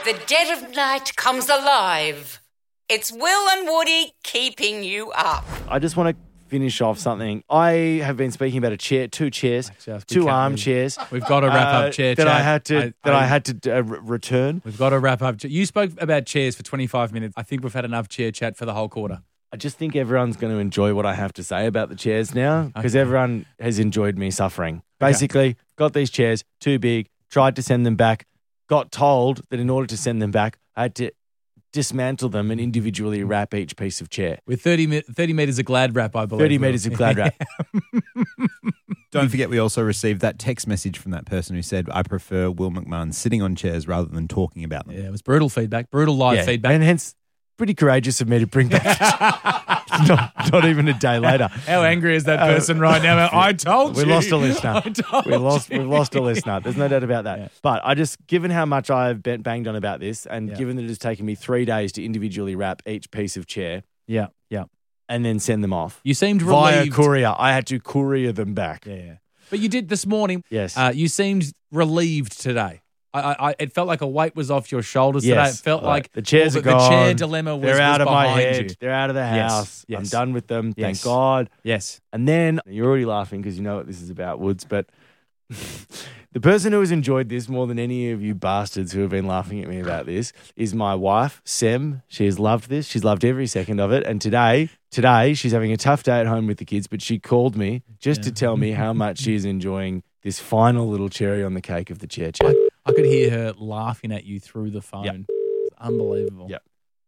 the dead of night comes alive. It's Will and Woody keeping you up. I just want to finish off something. I have been speaking about two chairs, two armchairs. We've got to wrap up chair that chat. I had to return. We've got to wrap up. You spoke about chairs for 25 minutes. I think we've had enough chair chat for the whole quarter. I just think everyone's going to enjoy what I have to say about the chairs now because everyone has enjoyed me suffering. Basically, got these chairs, too big, tried to send them back, got told that in order to send them back, I had to dismantle them and individually wrap each piece of chair. With 30 metres of Glad wrap, I believe. 30 metres of Glad wrap. Don't forget, we also received that text message from that person who said, I prefer Will McMahon sitting on chairs rather than talking about them. Yeah, it was brutal feedback, brutal live feedback. And hence, pretty courageous of me to bring back not even a day later. How angry is that person right now? I told you. We lost a listener. We've you. lost a listener. There's no doubt about that. Yeah. But I just, given how much I've banged on about this and given that it has taken me 3 days to individually wrap each piece of chair. Yeah. And then send them off. You seemed via relieved. courier. I had to courier them back. Yeah. But you did this morning. Yes. You seemed relieved today. It felt like a weight was off your shoulders today. It felt like the chairs are the gone. chair dilemma was They're out of my behind head. you. They're out of the house. Yes. I'm done with them. Yes. Thank God. Yes. And then you're already laughing because you know what this is about, Woods, but the person who has enjoyed this more than any of you bastards who have been laughing at me about this is my wife, Sem. She has loved this. She's loved every second of it. And today she's having a tough day at home with the kids, but she called me just to tell me how much she's enjoying this final little cherry on the cake of the chair chat. I could hear her laughing at you through the phone. Yep. It's unbelievable. Yep.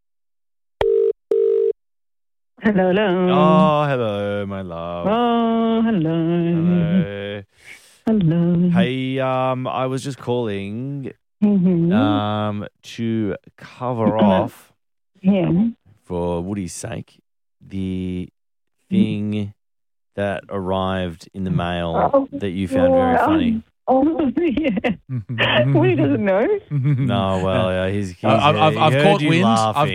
Hello. Oh, hello, my love. Oh, hello. Hello. Hey, I was just calling to cover off for Woody's sake the thing that arrived in the mail that you found very funny. Oh, yeah. Woody doesn't know. No, well, yeah, he's I've heard caught you wind. laughing.